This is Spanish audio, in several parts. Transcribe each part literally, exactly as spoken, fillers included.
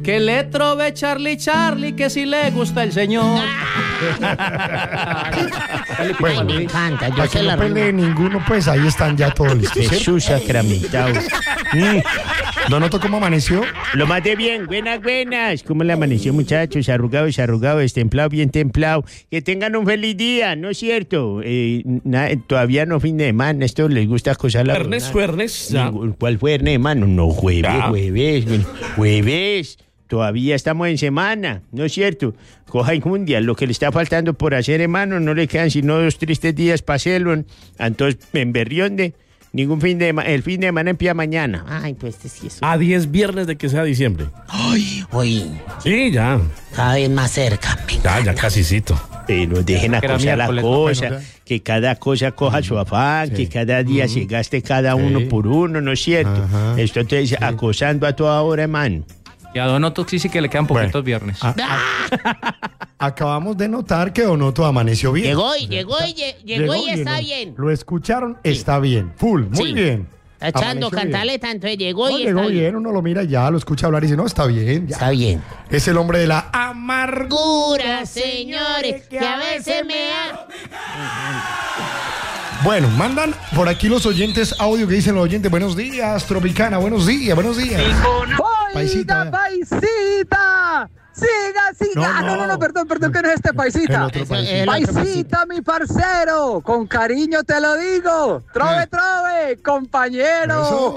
Que le trove Charlie Charlie, que si le gusta el señor. Bueno, me encanta. Yo Para sé que la no pelee ninguno, pues ahí están ya todos listos. ¿Cierto? Jesús sacramentado. Don Otto, ¿cómo amaneció? Lo maté bien, buenas, buenas. ¿Cómo le amaneció, muchachos? Arrugados, arrugados, destemplado, bien templado. Que tengan un feliz día, ¿no es cierto? Eh, na- todavía no fin de semana, esto les gusta acosar la... Viernes, viernes, ya. Ningún- ¿Cuál viernes, hermano? No, jueves, Ya. jueves, jueves. Todavía estamos en semana, ¿no es cierto? Coja injundia, lo que le está faltando por hacer, hermano, no le quedan sino dos tristes días para hacerlo. Entonces, en Berrionde, ningún fin de semana, el fin de semana empieza mañana. Ay, pues este sí es. A diez viernes de que sea diciembre. Uy, Sí, ya. cada vez más cerca. Me Ya, encanta. ya casicito. Pero dejen Era acosar la miércoles, cosa, bueno, que cada cosa coja su afán, que cada día se gaste cada uno Sí. por uno, ¿no es cierto? Ajá. Esto entonces, acosando a toda hora, hermano. Y a Don Otto sí, sí que le quedan poquitos Bueno. viernes. Ah, ah, acabamos de notar que Don Otto amaneció bien. Llegó y llegó y lle- llegó y está no- bien. Lo escucharon, está bien. Full, muy Sí. bien. Está echando Amaneció bien. cantaleta, entonces llegó No, y llegó está bien. bien. Uno lo mira ya, lo escucha hablar y dice, no, está bien. ya. Está bien. Es el hombre de la amargura. Cura, señores, que a veces me ha... Bueno, mandan por aquí los oyentes audio que dicen los oyentes, buenos días, Tropicana, buenos días, buenos días. Paisita, Oiga, vea. paisita. Siga, siga. No, Ah, no, no, no. no, perdón, perdón, que no es este El paisita. otro Ese- paisita. el otro Paisita, mi parcero. Con cariño te lo digo. Trove, Eh. trove, compañero. Eso.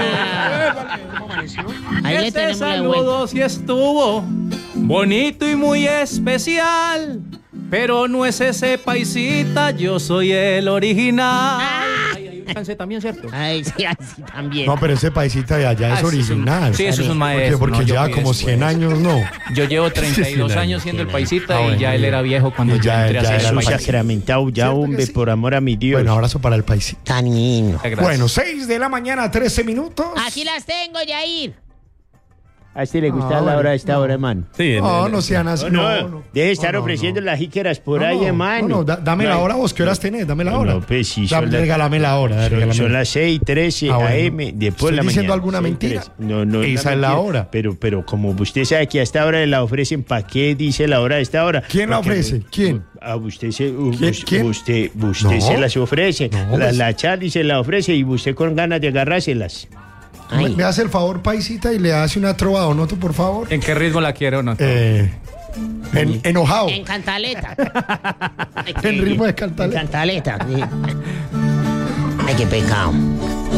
Ahí le Ese tenemos la vuelta. saludo sí estuvo bonito y muy especial, pero no es ese paisita, yo soy el original. Ay, hay un chance también, ¿cierto? Ay, sí, así también. No, pero ese paisita de allá Ah, es ese es un- original. sí, eso es un Porque, maestro, porque no, yo lleva fui como después. cien años, ¿no. Yo llevo treinta y dos Sí, años siendo el paisita Ah, y bueno, ya él bien. era viejo cuando Y yo ya- entré a ya hacer era el Jesús paisita. sacramentado, ya, ¿Cierto que hombre, sí? por amor a mi Dios. Bueno, abrazo para el paisita. Tan lindo. Gracias. Bueno, seis de la mañana, trece minutos. Aquí las tengo, Yair. ¿A este le gusta Ah, la bueno, hora de esta no. hora, hermano? Sí, No, el- no sean así. No, No, no, no. deje de estar No, no, ofreciendo no. las jícaras por No, ahí, no, hermano. No, no, da- dame la No, hora vos, ¿qué horas tenés? Dame la No, hora. no, pues sí, Da- son las- regálame la hora. Son, regálame. son las seis y trece Ah, bueno. A M, después ¿Estoy de la diciendo mañana. alguna seis y mentira? trece. No, no. Esa una es la mentira. hora. Pero, pero como usted sabe que a esta hora la ofrecen, ¿para qué dice la hora de esta hora? ¿Quién la Porque- ofrece? ¿Quién? A usted se, u- ¿Quién? us- ¿Quién? usted, usted No. se las ofrece. No, la, pues- la Charlie se la ofrece y usted con ganas de agarrárselas. Me, Ay. me hace el favor, paisita, y le hace una trova a Don Otto, por favor. ¿En qué ritmo la quiero o no? Eh, en, enojado. En cantaleta. Ay, En ritmo de En cantaleta. cantaleta. Sí. Ay, qué pecado.